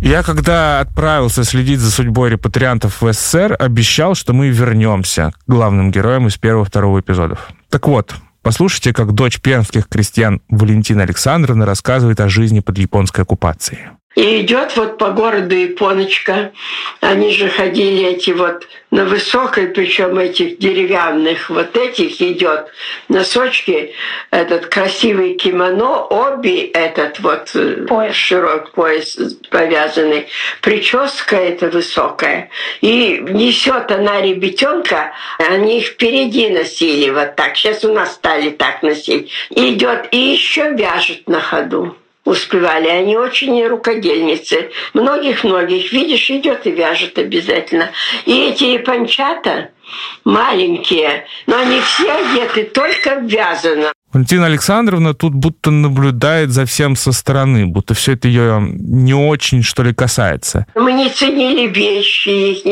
Я, когда отправился следить за судьбой репатриантов в СССР, обещал, что мы вернемся к главным героям из первого-второго эпизодов. Так вот, послушайте, как дочь пермских крестьян Валентина Александровна рассказывает о жизни под японской оккупацией. И идет вот по городу Японочка. Они же ходили эти вот на высокой, причем этих деревянных, вот этих идет носочки, этот красивый кимоно, оби, этот вот пояс, широкий пояс повязанный, прическа эта высокая. И несет она ребятенка, они их впереди носили вот так. Сейчас у нас стали так носить. И идет, и еще вяжет на ходу. Успевали. Они очень рукодельницы. Многих, видишь, идет и вяжет обязательно. И эти япончата маленькие, но они все одеты только вязано. Валентина Александровна тут будто наблюдает за всем со стороны, будто все это ее не очень, что ли, касается. Мы не ценили вещи их,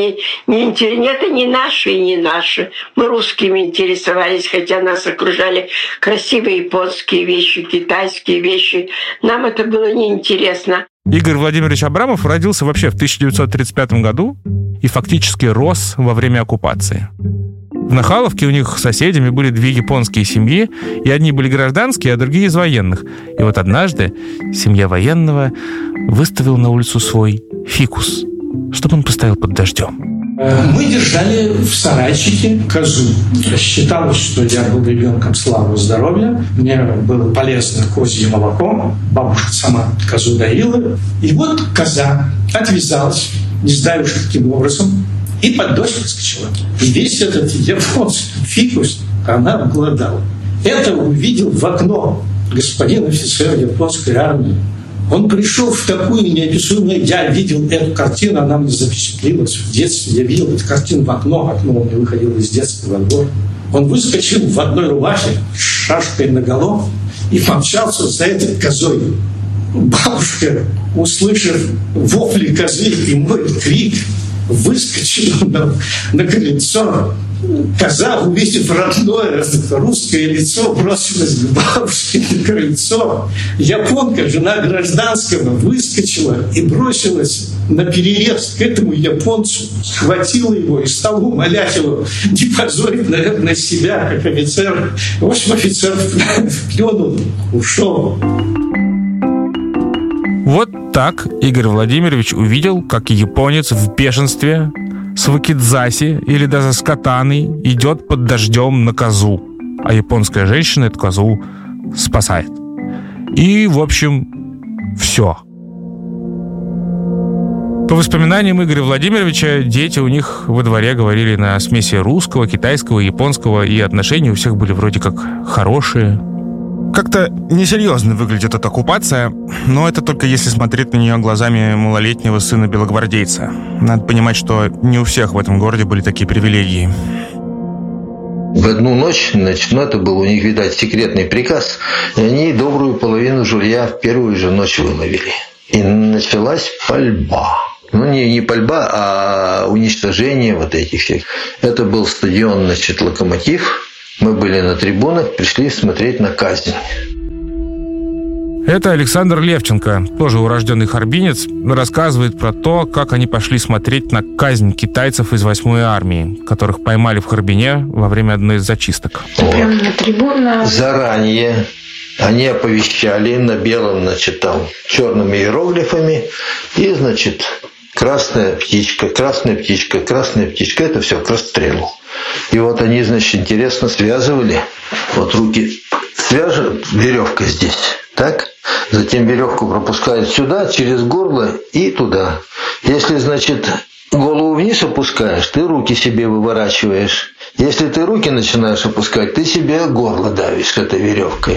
это не наши и не наши. Мы русскими интересовались, хотя нас окружали красивые японские вещи, китайские вещи. Нам это было неинтересно. Игорь Владимирович Абрамов родился вообще в 1935 году и фактически рос во время оккупации. В Нахаловке у них соседями были две японские семьи, и одни были гражданские, а другие из военных. И вот однажды семья военного выставила на улицу свой фикус, чтобы он постоял под дождем. Мы держали в сарайчике козу. Считалось, что я был ребенком славы и здоровья. Мне было полезно козье молоко. Бабушка сама козу доила. И вот коза отвязалась, не знаю уж каким образом, и под дождь выскочила. И весь этот японский фикус она обглодала. Это увидел в окно господин офицер японской армии. Он пришел в такую неописуемую... Я видел эту картину, она мне запечатлилась в детстве. Я видел эту картину в окно у меня выходило из детства во двор. Он выскочил в одной рубахе с шашкой наголо и помчался за этой козой. Бабушка, услышав вопли козы и мой крик, выскочила на крыльцо. Коза, увидев родное русское лицо, бросилась к бабушке на крыльцо. Японка, жена гражданского, выскочила и бросилась на перерез к этому японцу, схватила его и стала умолять его не позорить, наверное, себя, как офицер. В общем, офицер плюнул, ушел. Вот так Игорь Владимирович увидел, как японец в бешенстве с вакидзаси или даже с катаной идет под дождем на козу, а японская женщина эту козу спасает. И, в общем, все. По воспоминаниям Игоря Владимировича, дети у них во дворе говорили на смеси русского, китайского, японского, и отношения у всех были вроде как хорошие. Как-то несерьезно выглядит эта оккупация, но это только если смотреть на нее глазами малолетнего сына белогвардейца. Надо понимать, что не у всех в этом городе были такие привилегии. В одну ночь, это был у них, видать, секретный приказ, и они добрую половину жилья в первую же ночь выловили. И началась пальба. Не пальба, а уничтожение вот этих всех. Это был стадион, «Локомотив». Мы были на трибунах, пришли смотреть на казнь. Это Александр Левченко, тоже урожденный харбинец, рассказывает про то, как они пошли смотреть на казнь китайцев из 8-й армии, которых поймали в Харбине во время одной из зачисток. Прямо на трибунах. Заранее они оповещали на белом, черными иероглифами, и, красная птичка, красная птичка, красная птичка, это все к расстрелу. И вот они, интересно связывали, вот руки свяжут веревкой здесь, так? Затем веревку пропускают сюда, через горло и туда. Если, голову вниз опускаешь, ты руки себе выворачиваешь. Если ты руки начинаешь опускать, ты себе горло давишь этой веревкой.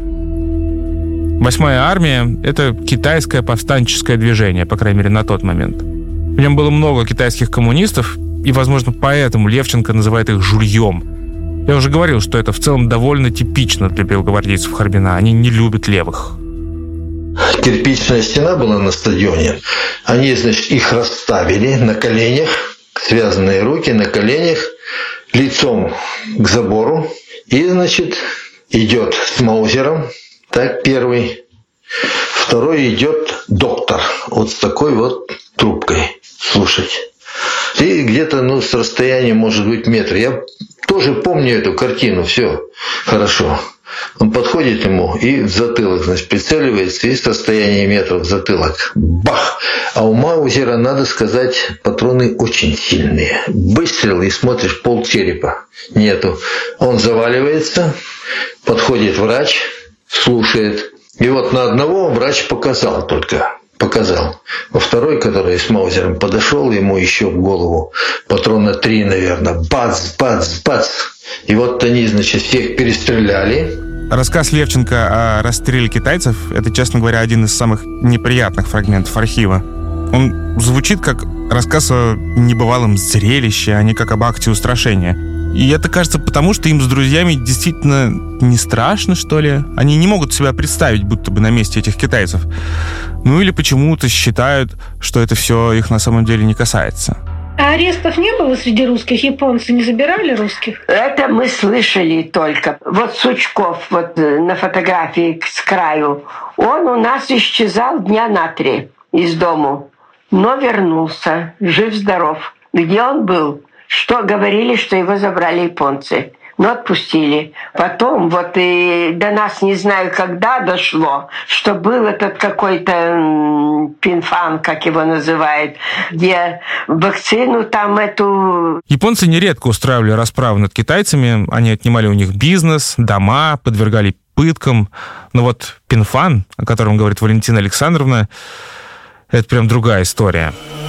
8-я армия – это китайское повстанческое движение, по крайней мере, на тот момент. В нем было много китайских коммунистов, и, возможно, поэтому Левченко называет их жульем. Я уже говорил, что это в целом довольно типично для белогвардейцев Харбина. Они не любят левых. Кирпичная стена была на стадионе. Они, их расставили на коленях, связанные руки на коленях, лицом к забору. И, идет с маузером, так, первый, Второй идет доктор, вот с такой вот трубкой слушать. И где-то, с расстояния, может быть, метр. Я тоже помню эту картину, все хорошо. Он подходит ему и в затылок, прицеливается, и с расстояния метра в затылок. Бах! А у Маузера, надо сказать, патроны очень сильные. Выстрел, и смотришь, полчерепа нету. Он заваливается, подходит врач, слушает. И вот на одного врач показал только. Во второй, который с Маузером подошел, ему еще в голову патрона 3, наверное. Бац, бац, бац. И вот они, всех перестреляли. Рассказ Левченко о расстреле китайцев — это, честно говоря, один из самых неприятных фрагментов архива. Он звучит как рассказ о небывалом зрелище, а не как об акте устрашения. И это кажется потому, что им с друзьями действительно не страшно, что ли. Они не могут себя представить, будто бы на месте этих китайцев. Или почему-то считают, что это все их на самом деле не касается. А арестов не было среди русских? Японцы не забирали русских? Это мы слышали только. Вот Сучков, на фотографии с краю, он у нас исчезал дня на 3 из дому, но вернулся, жив-здоров. Где он был? Что говорили, что его забрали японцы, но отпустили. Потом и до нас, не знаю, когда дошло, что был этот какой-то пинфан, как его называют, где вакцину эту... Японцы нередко устраивали расправы над китайцами, они отнимали у них бизнес, дома, подвергали пыткам. Но пинфан, о котором говорит Валентина Александровна, это прям другая история.